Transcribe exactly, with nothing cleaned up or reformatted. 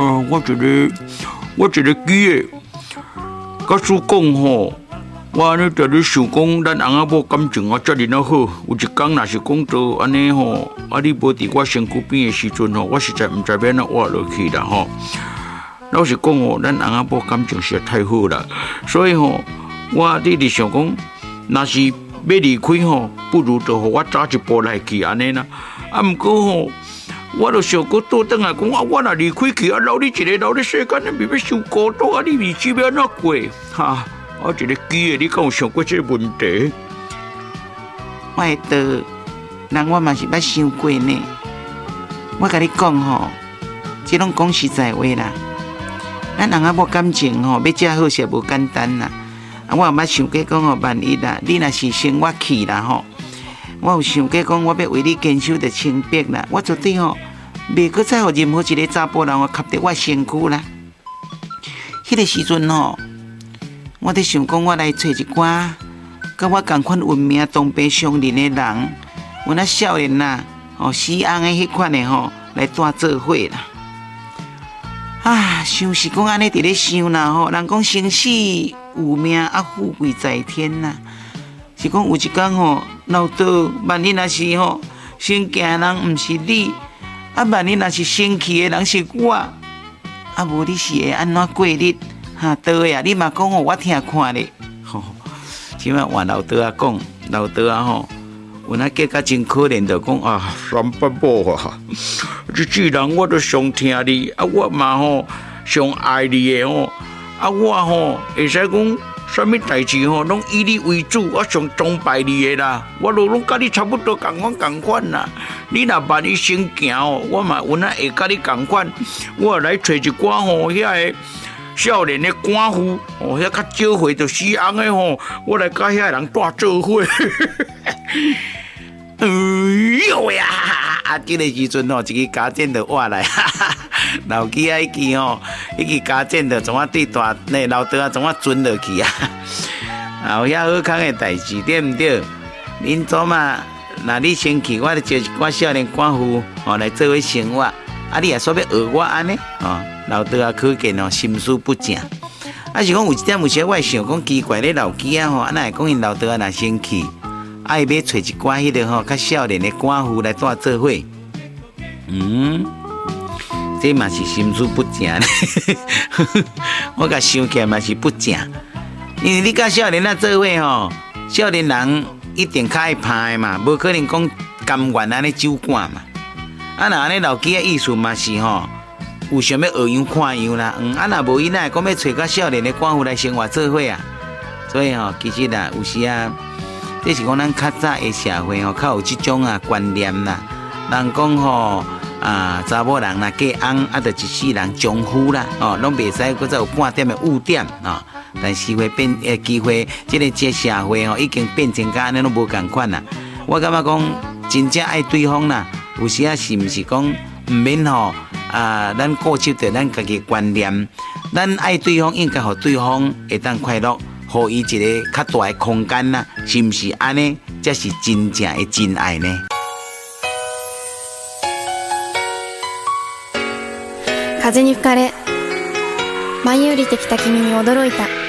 呃，我觉得，我觉得记诶，甲叔讲吼，我安尼在咧想讲，咱翁仔某感情啊，遮尔啊好，有一天若是讲到安尼吼，啊你无伫我身躯边诶时阵吼，我实在毋知要安怎活落去啦吼。老实讲哦，咱翁仔某感情实在太好啦，所以吼，我伫咧想讲，若是要离开吼，不如就互我早一步来去安尼啦。啊，毋过吼。我就想过倒转来讲啊，我若离开去啊，留你一个留咧世间，你咪要受孤独啊？你日子要安怎过？哈，我一个记诶，你敢有想过这个问题？ 我会道，人我嘛是捌想过呢。我甲你讲吼，这拢讲实在话啦。咱人仔某感情吼，要遮好势无简单啦。啊，我有捌想过讲吼，万一啦，你若是生我气啦吼。我有想过讲，我要为你坚守着清白啦，我绝对吼袂搁再互任何一个查甫人哦吸着我身躯啦。迄个时阵吼，我伫想讲，我来找一寡甲我同款运命同病相怜的人，阮那少年啦，哦死翁的迄款的吼，来带做伙啦。啊，想是讲安尼伫咧想啦吼，人讲生死有命啊，富贵在天啦。是讲有一天吼，老道万一若是吼先行人毋是你，啊万一若是生气的人是我，啊无你是会安怎过日？哈，道呀，你嘛讲互我听看咧。吼，即摆换老道啊讲，老道啊吼，有那结果真可怜，就讲啊，三八某啊，这既然我都上听你，啊我嘛吼上爱你的吼，啊我吼会使讲。啥物代志吼，拢以你为主，我上崇拜你的啦。我都拢甲你差不多共款共款啦。你若万一先行哦，我嘛有那会甲你共款。我来找一寡吼，遐个少年的寡妇，哦，遐较少岁就死翁的吼，我来甲遐人带做伙。哎呦呀！啊，这个时阵吼，一个家剪就活来，老鸡啊，迄支吼，迄支家剪就怎啊对大那老道啊，怎啊准落去啊？啊，有遐好康的代志，对毋对？恁祖嘛，若你生气，我就招一寡少年寡妇吼来做伙生活，啊，你也说要学我安尼，哦，老道啊，可见哦，心思不正。啊，是讲有一点有时我会想讲奇怪咧，老鸡啊吼，啊，哪会讲因老道啊若生气？啊，伊要找一寡迄个吼较少年的寡妇来带做伙，嗯，这嘛是心思不正咧。我甲想起来嘛是不正，因为你甲少年啊做伙吼，少年人一定较爱拍的嘛，无可能讲甘愿安尼酒馆嘛。啊，若安尼老鸡的意思嘛是吼，有想要学样看样啦，嗯，啊，若无伊哪会讲要找甲少年的寡妇来生活做伙啊？所以吼，其实啊，有时啊。这是讲咱较早的社会吼，较有这种啊观念啦。人讲吼啊，查某人若嫁翁，啊，就一世人终夫啦，哦，拢袂使搁再有半点的污点啊。但是会变诶，机会，这个这社会吼，已经变成甲安尼拢无共款啦。我感觉讲真正爱对方啦，有时啊是毋是讲毋免吼啊，咱固执着咱家己观念，咱爱对方应该互对方会当快乐。互伊一个较大的空间啦，是毋是安尼？才是真正的真爱呢？ 風に吹かれ舞い降りてきた君に驚いた。